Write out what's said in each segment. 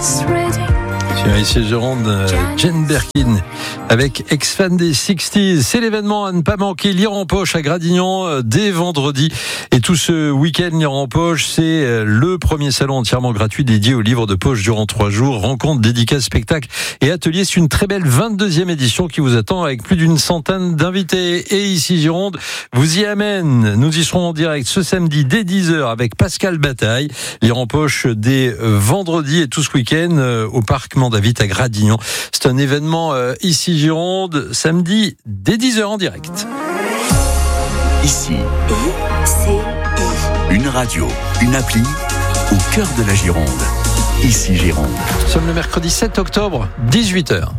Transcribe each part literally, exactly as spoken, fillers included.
Tiens, ici Gironde, euh, Jane Birkin avec ex-fan des sixties. C'est l'événement à ne pas manquer. Lire en poche à Gradignan euh, dès vendredi. Et tout ce week-end, Lire en poche, c'est euh, le premier salon entièrement gratuit dédié aux livres de poche durant trois jours. Rencontres, dédicaces, spectacles et ateliers. C'est une très belle vingt-deuxième édition qui vous attend avec plus d'une centaine d'invités. Et ici Gironde vous y amène. Nous y serons en direct ce samedi dès dix heures avec Pascal Bataille. Lire en poche dès euh, vendredi et tout ce week-end euh, au parc David à Gradignan. C'est un événement euh, ici Gironde, samedi dès dix heures en direct. Ici, une radio, une appli au cœur de la Gironde. Ici Gironde. Nous sommes le mercredi sept octobre, dix-huit heures.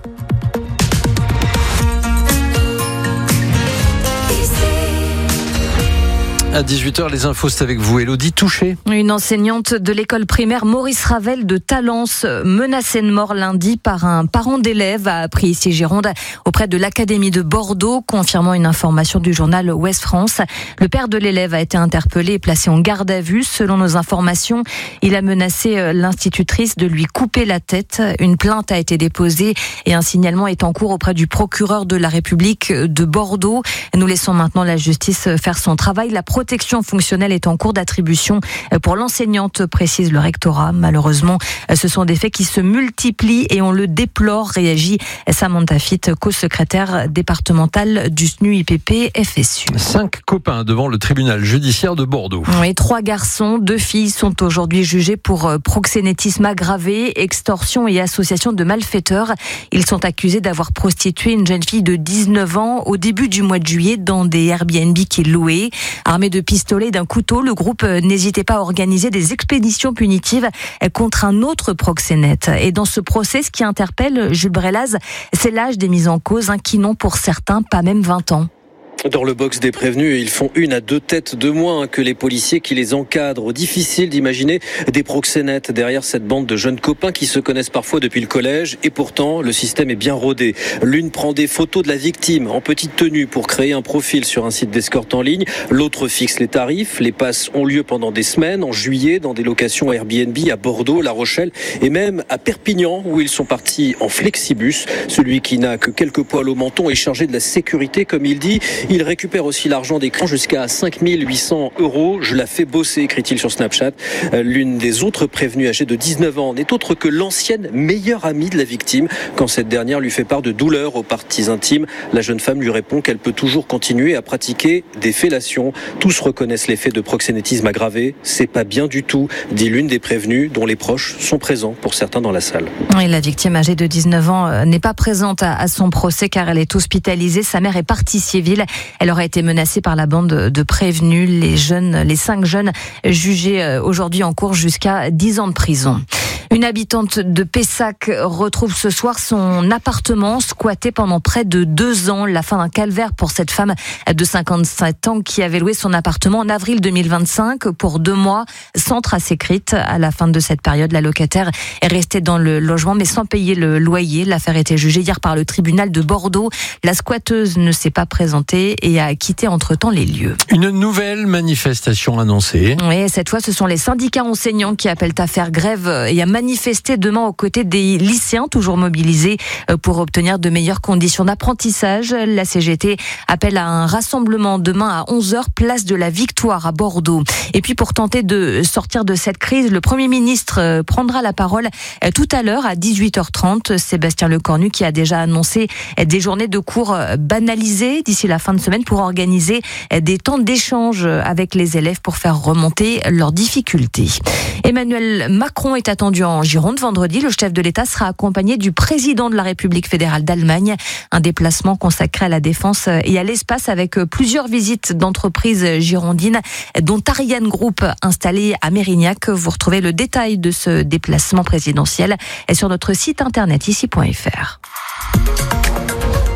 À dix-huit heures, les infos, c'est avec vous, Élodie Touché. Une enseignante de l'école primaire Maurice Ravel de Talence, menacée de mort lundi par un parent d'élève, a appris ici Gironde auprès de l'Académie de Bordeaux, confirmant une information du journal Ouest France. Le père de l'élève a été interpellé et placé en garde à vue. Selon nos informations, il a menacé l'institutrice de lui couper la tête. Une plainte a été déposée et un signalement est en cours auprès du procureur de la République de Bordeaux. Nous laissons maintenant la justice faire son travail. La protection fonctionnelle est en cours d'attribution pour l'enseignante, précise le rectorat. Malheureusement, ce sont des faits qui se multiplient et on le déplore, réagit Samantha Fitt, co-secrétaire départementale du S N U I P P F S U. Cinq copains devant le tribunal judiciaire de Bordeaux. Et trois garçons, deux filles sont aujourd'hui jugés pour proxénétisme aggravé, extorsion et association de malfaiteurs. Ils sont accusés d'avoir prostitué une jeune fille de dix-neuf ans au début du mois de juillet dans des Airbnb qu'ils louaient. Armés de pistolets et d'un couteau, le groupe n'hésitait pas à organiser des expéditions punitives contre un autre proxénète. Et dans ce procès, ce qui interpelle Jules Brelaz, c'est l'âge des mises en cause, hein, qui n'ont pour certains pas même vingt ans. Dans le box des prévenus, ils font une à deux têtes de moins que les policiers qui les encadrent. Difficile d'imaginer des proxénètes derrière cette bande de jeunes copains qui se connaissent parfois depuis le collège. Et pourtant, le système est bien rodé. L'une prend des photos de la victime en petite tenue pour créer un profil sur un site d'escorte en ligne. L'autre fixe les tarifs. Les passes ont lieu pendant des semaines, en juillet, dans des locations Airbnb à Bordeaux, La Rochelle et même à Perpignan, où ils sont partis en flexibus. Celui qui n'a que quelques poils au menton est chargé de la sécurité, comme il dit. Il récupère aussi l'argent des clients jusqu'à cinq mille huit cents euros. Je la fais bosser, écrit-il sur Snapchat. L'une des autres prévenues âgée de dix-neuf ans n'est autre que l'ancienne meilleure amie de la victime. Quand cette dernière lui fait part de douleurs aux parties intimes, la jeune femme lui répond qu'elle peut toujours continuer à pratiquer des fellations. Tous reconnaissent les faits de proxénétisme aggravé. C'est pas bien du tout, dit l'une des prévenues, dont les proches sont présents pour certains dans la salle. Et la victime âgée de dix-neuf ans n'est pas présente à son procès car elle est hospitalisée. Sa mère est partie civile. Elle aurait été menacée par la bande de prévenus. Les jeunes, les cinq jeunes jugés aujourd'hui en cours jusqu'à dix ans de prison. Une habitante de Pessac retrouve ce soir son appartement squatté pendant près de deux ans. La fin d'un calvaire pour cette femme de cinquante-sept ans qui avait loué son appartement en avril deux mille vingt-cinq pour deux mois sans trace écrite. À la fin de cette période, la locataire est restée dans le logement mais sans payer le loyer. L'affaire a été jugée hier par le tribunal de Bordeaux. La squatteuse ne s'est pas présentée et a quitté entre-temps les lieux. Une nouvelle manifestation annoncée. Oui, cette fois, ce sont les syndicats enseignants qui appellent à faire grève et à manifester demain aux côtés des lycéens toujours mobilisés pour obtenir de meilleures conditions d'apprentissage. La C G T appelle à un rassemblement demain à onze heures, place de la Victoire à Bordeaux. Et puis pour tenter de sortir de cette crise, le Premier ministre prendra la parole tout à l'heure à dix-huit heures trente. Sébastien Lecornu qui a déjà annoncé des journées de cours banalisées d'ici la fin de semaine pour organiser des temps d'échange avec les élèves pour faire remonter leurs difficultés. Emmanuel Macron est attendu en Gironde vendredi. Le chef de l'État sera accompagné du président de la République fédérale d'Allemagne. Un déplacement consacré à la défense et à l'espace avec plusieurs visites d'entreprises girondines, dont Ariane Group installée à Mérignac. Vous retrouvez le détail de ce déplacement présidentiel sur notre site internet ici point f r.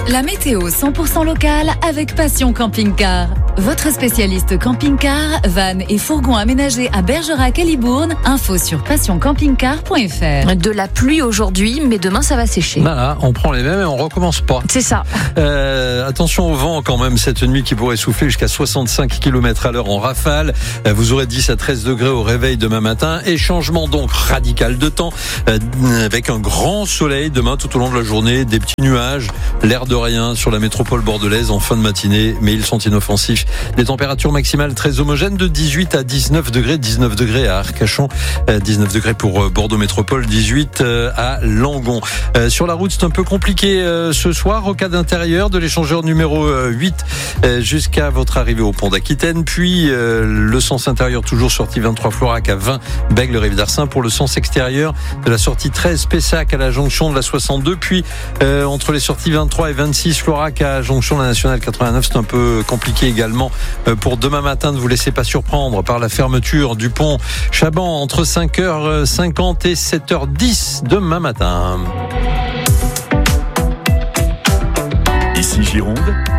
La météo cent pour cent locale avec Passion Camping Car. Votre spécialiste camping-car, van et fourgon aménagés à Bergerac et Libourne. Info sur passion camping car point f r. De la pluie aujourd'hui, mais demain ça va sécher. Voilà, on prend les mêmes et on recommence pas. C'est ça. Euh, attention au vent quand même cette nuit qui pourrait souffler jusqu'à soixante-cinq kilomètres à l'heure en rafale. Euh, vous aurez dix à treize degrés au réveil demain matin et changement donc radical de temps euh, avec un grand soleil demain tout au long de la journée, des petits nuages, l'air de rien sur la métropole bordelaise en fin de matinée, mais ils sont inoffensifs. Des températures maximales très homogènes de dix-huit à dix-neuf degrés, dix-neuf degrés à Arcachon, dix-neuf degrés pour Bordeaux Métropole, dix-huit à Langon. Euh, sur la route, c'est un peu compliqué euh, ce soir, rocade intérieure de l'échangeur numéro huit euh, jusqu'à votre arrivée au pont d'Aquitaine, puis euh, le sens intérieur toujours sortie vingt-trois Florac à vingt Bègle Rive d'Arcin pour le sens extérieur de la sortie treize Pessac à la jonction de la soixante-deux, puis euh, entre les sorties vingt-trois et vingt-six Florac à jonction de la nationale quatre-vingt-neuf, c'est un peu compliqué également pour demain matin. Ne vous laissez pas surprendre par la fermeture du pont Chaban entre cinq heures cinquante et sept heures dix demain matin. Ici Gironde.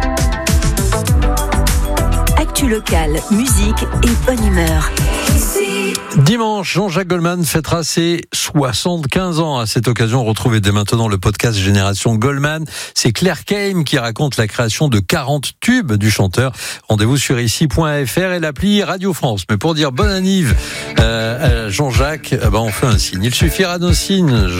Actu locale, musique et bonne humeur. Dimanche, Jean-Jacques Goldman fêtera ses soixante-quinze ans. À cette occasion, retrouvez dès maintenant le podcast Génération Goldman. C'est Claire Kame qui raconte la création de quarante tubes du chanteur. Rendez-vous sur ici point f r et l'appli Radio France. Mais pour dire bonne anniv euh, à Jean-Jacques, eh ben on fait un signe. Il suffira d'un signe.